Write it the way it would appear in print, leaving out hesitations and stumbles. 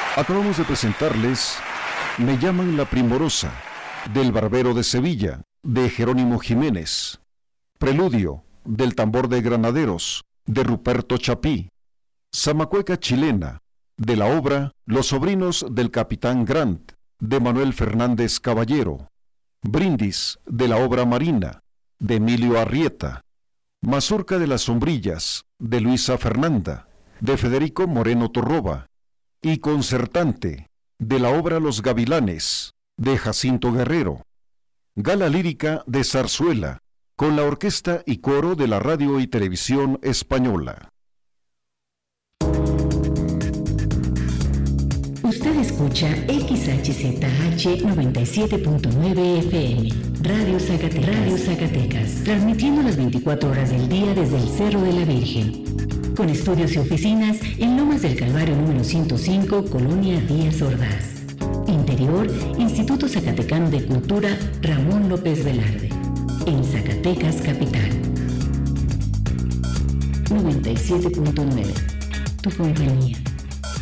Acabamos de presentarles Me llaman la Primorosa, del Barbero de Sevilla, de Jerónimo Jiménez. Preludio, del Tambor de Granaderos, de Ruperto Chapí. Zamacueca Chilena, de la obra Los sobrinos del Capitán Grant, de Manuel Fernández Caballero. Brindis, de la obra Marina, de Emilio Arrieta. Mazurca de las Sombrillas, de Luisa Fernanda, de Federico Moreno Torroba. Y Concertante, de la obra Los Gavilanes, de Jacinto Guerrero. Gala lírica de Zarzuela, con la orquesta y coro de la Radio y Televisión Española. Usted escucha XHZH 97.9 FM, Radio Zacatecas, transmitiendo las 24 horas del día desde el Cerro de la Virgen, con estudios y oficinas en Lomas del Calvario número 105, Colonia Díaz Ordaz. Interior, Instituto Zacatecano de Cultura Ramón López Velarde, en Zacatecas Capital. 97.9, tu compañía.